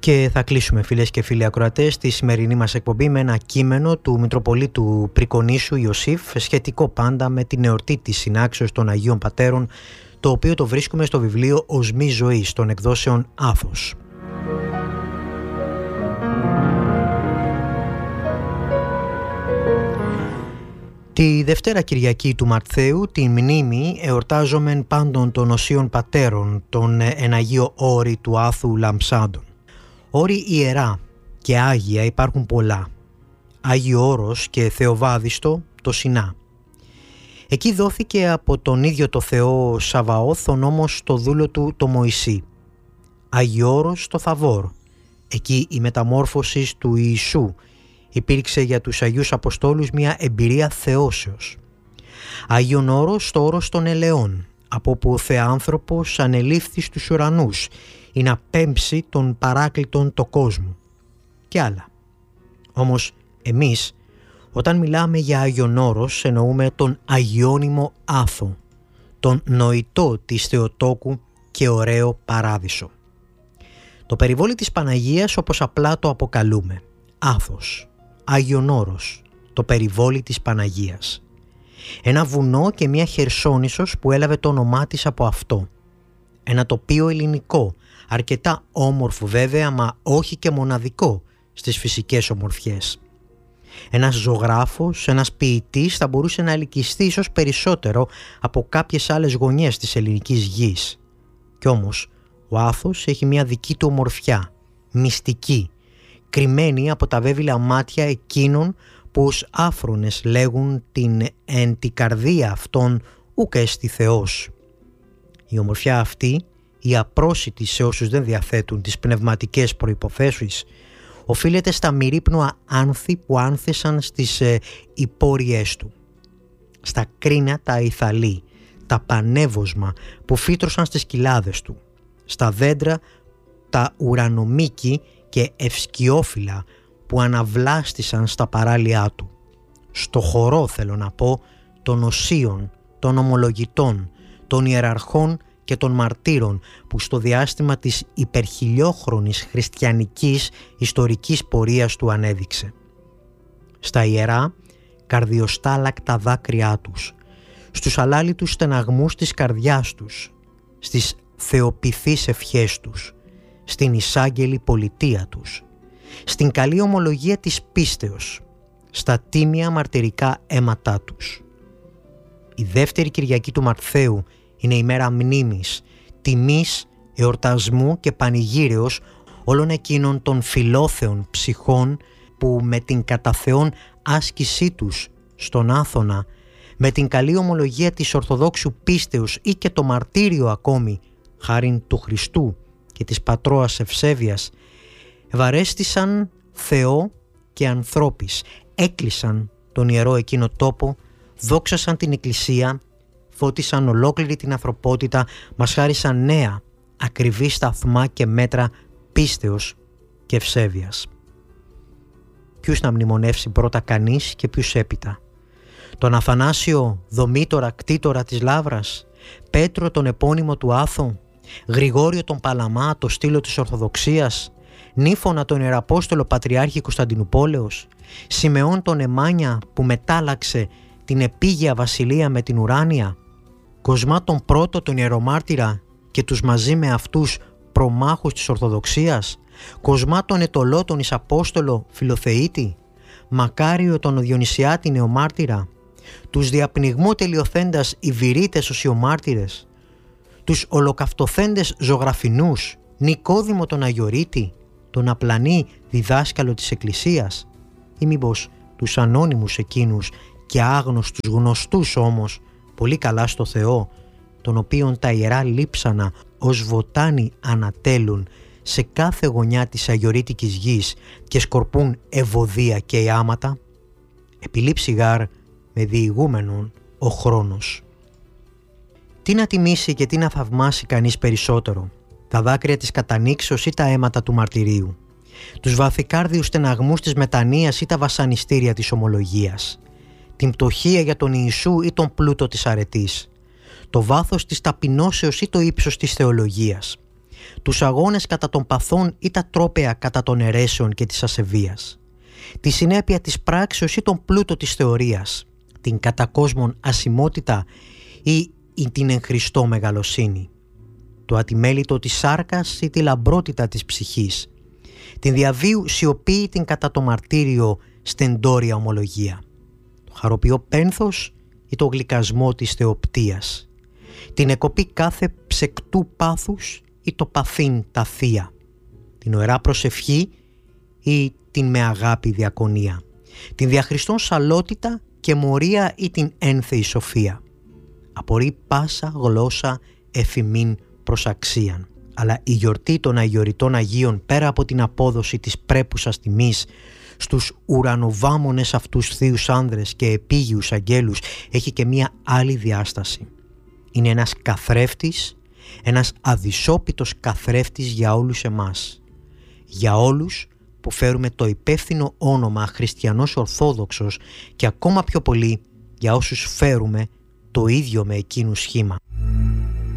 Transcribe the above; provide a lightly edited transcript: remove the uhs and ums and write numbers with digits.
Και θα κλείσουμε, φίλες και φίλοι ακροατές, τη σημερινή μας εκπομπή με ένα κείμενο του Μητροπολίτου Πρικονήσου Ιωσήφ, σχετικό πάντα με την εορτή της συνάξεως των Αγίων Πατέρων, το οποίο το βρίσκουμε στο βιβλίο «Οσμοί Ζωής» των εκδόσεων Άθος. Τη Δευτέρα Κυριακή του Μαρτθαίου, την μνήμη εορτάζομεν πάντων των Οσίων Πατέρων, τον εν Αγίο Όρη του Άθου Λαμψάντων. Όροι ιερά και άγια υπάρχουν πολλά. Άγιο Όρος και Θεοβάδιστο το Σινά. Εκεί δόθηκε από τον ίδιο το Θεό Σαβαώθ ο νόμος στο δούλο του το Μωυσή. Άγιο Όρος το Θαβόρ. Εκεί η μεταμόρφωση του Ιησού υπήρξε για τους Αγίους Αποστόλους μια εμπειρία θεώσεως. Άγιον Όρος το Όρος των Ελαιών, από όπου ο Θεάνθρωπος ανελήφθη στους ουρανούς ή να πέμψει τον παράκλητον το κόσμο και άλλα. Όμως εμείς όταν μιλάμε για Άγιον Όρος εννοούμε τον αγιώνυμο Άθο, τον νοητό της Θεοτόκου και ωραίο παράδεισο. Το περιβόλι της Παναγίας, όπως απλά το αποκαλούμε, Άθος, Άγιον Όρος, το περιβόλι της Παναγίας. Ένα βουνό και μια χερσόνησος που έλαβε το όνομά της από αυτό. Ένα τοπίο ελληνικό, αρκετά όμορφο βέβαια, μα όχι και μοναδικό στις φυσικές ομορφιές. Ένας ζωγράφος, ένας ποιητής θα μπορούσε να ελκυστεί ίσως περισσότερο από κάποιες άλλες γωνιές της ελληνικής γης. Κι όμως ο Άθος έχει μια δική του ομορφιά, μυστική, κρυμμένη από τα βέβηλα μάτια εκείνων που ως άφρονες λέγουν την εν τη καρδία αυτών ουκ έστι Θεός. Η ομορφιά αυτή, η απρόσιτη σε όσους δεν διαθέτουν τις πνευματικές προϋποθέσεις, οφείλεται στα μυρίπνοα άνθη που άνθησαν στις υπόρειές του, στα κρίνα τα αιθαλή, τα πανεύωσμα που φύτρωσαν στις κοιλάδες του, στα δέντρα τα ουρανομίκη και ευσκιόφυλλα που αναβλάστησαν στα παράλια του, στο χορό θέλω να πω των οσίων, των ομολογητών, των ιεραρχών και των μαρτύρων που στο διάστημα της υπερχιλιόχρονης χριστιανικής ιστορικής πορείας του ανέδειξε. Στα ιερά καρδιοστάλακτα δάκρυά τους, στους αλάλητους στεναγμούς της καρδιάς τους, στις θεοποιηθείς ευχές τους, στην εισάγγελη πολιτεία τους, στην καλή ομολογία της πίστεως, στα τίμια μαρτυρικά αίματά τους. Η δεύτερη Κυριακή του Μαρτθαίου είναι η μέρα μνήμης, τιμής, εορτασμού και πανηγύρεως όλων εκείνων των φιλόθεων ψυχών που με την κατά Θεόν άσκησή τους στον Άθωνα, με την καλή ομολογία της Ορθοδόξου πίστεως ή και το μαρτύριο ακόμη χάριν του Χριστού και της Πατρόας Ευσέβειας, ευαρέστησαν Θεό και ανθρώπης, έκλεισαν τον ιερό εκείνο τόπο, δόξασαν την Εκκλησία, φώτισαν ολόκληρη την ανθρωπότητα, μας χάρισαν νέα, ακριβή σταθμά και μέτρα πίστεως και ευσέβειας. Ποιους να μνημονεύσει πρώτα κανείς και ποιους έπειτα? Τον Αθανάσιο Δομήτορα κτήτορα της Λαύρας, Πέτρο τον επώνυμο του Άθο, Γρηγόριο τον Παλαμά το στήλο της Ορθοδοξίας, Νύφωνα τον Ιεραπόστολο Πατριάρχη Κωνσταντινουπόλεως, Σιμεών τον Εμάνια που μετάλλαξε την επίγεια βασιλεία με την ουράνια, Κοσμά τον πρώτο τον Ιερομάρτυρα και τους μαζί με αυτούς προμάχους της Ορθοδοξίας, Κοσμά τον Ετωλό τον Ισαπόστολο Φιλοθεήτη, Μακάριο τον Διονυσιάτη Νεομάρτυρα, τους διαπνιγμού τελειοθέντας Ιβυρίτες Οσιομάρτυρες, τους ολοκαυτοθέντες Ζωγραφινούς, Νικόδημο τον Αγιορείτη, τον απλανή διδάσκαλο της Εκκλησίας, ή μήπως τους ανώνυμους εκείνους και άγνωστους γνωστούς όμως πολύ καλά στο Θεό, τον οποίον τα ιερά λείψανα ως βοτάνι ανατέλουν σε κάθε γωνιά της αγιορείτικης γης και σκορπούν ευωδία και ιάματα? Επιλείψει γάρ με διηγούμενον ο χρόνος. Τι να τιμήσει και τι να θαυμάσει κανείς περισσότερο, τα δάκρυα της κατανήξεως ή τα αίματα του μαρτυρίου, τους βαθικάρδιους στεναγμούς της μετανοίας ή τα βασανιστήρια της ομολογίας, την πτωχία για τον Ιησού ή τον πλούτο της αρετής, το βάθος της ταπεινώσεως ή το ύψος της θεολογίας, τους αγώνες κατά των παθών ή τα τρόπαια κατά των αιρέσεων και της ασεβίας, τη συνέπεια της πράξεως ή τον πλούτο της θεωρίας, την κατά κόσμον ασημότητα ή την εν Χριστώ μεγαλοσύνη, το ατιμέλιτο της σάρκας ή τη λαμπρότητα της ψυχής, την διαβίου σιωπή ή την κατά το μαρτύριο στεντόρια ομολογία, το χαροποιό πένθος ή το γλυκασμό της θεοπτίας, την εκοπή κάθε ψεκτού πάθους ή το παθήν τα θεία, την ωραία προσευχή ή την με αγάπη διακονία, την διαχριστόν σαλότητα και μορία ή την ένθεη σοφία. Απορεί πάσα γλώσσα εφημίν προς αξίαν. Αλλά η γιορτή των αγιοριτών Αγίων, πέρα από την απόδοση της πρέπουσας τιμής στους ουρανοβάμονες αυτούς θείους άνδρες και επίγειους αγγέλους, έχει και μία άλλη διάσταση. Είναι ένας καθρέφτης, ένας αδυσόπιτος καθρέφτης για όλους εμάς. Για όλους που φέρουμε το υπεύθυνο όνομα Χριστιανός Ορθόδοξος και ακόμα πιο πολύ για όσους φέρουμε το ίδιο με εκείνους σχήμα.